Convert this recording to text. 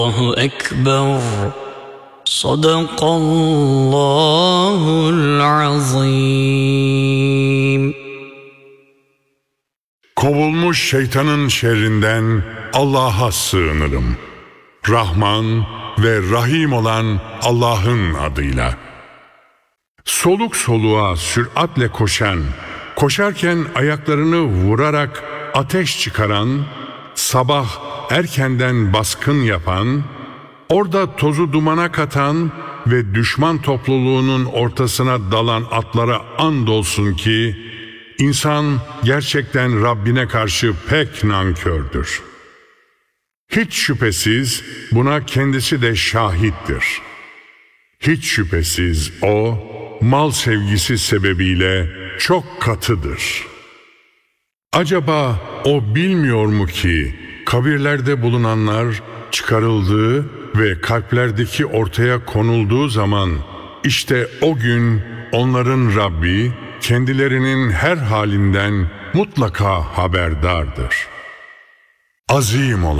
Allahu Ekber. Sadakallahul azim. Kovulmuş şeytanın şerrinden Allah'a sığınırım. Rahman ve Rahim olan Allah'ın adıyla. Soluk soluğa süratle koşan, koşarken ayaklarını vurarak ateş çıkaran, sabah erkenden baskın yapan, orada tozu dumana katan ve düşman topluluğunun ortasına dalan atlara andolsun ki, İnsan gerçekten Rabbine karşı pek nankördür. Hiç şüphesiz buna kendisi de şahittir. Hiç şüphesiz o, mal sevgisi sebebiyle çok katıdır. Acaba o bilmiyor mu ki, kabirlerde bulunanlar çıkarıldığı ve kalplerdeki ortaya konulduğu zaman, işte o gün onların Rabbi, kendilerinin her halinden mutlaka haberdardır. Azim olan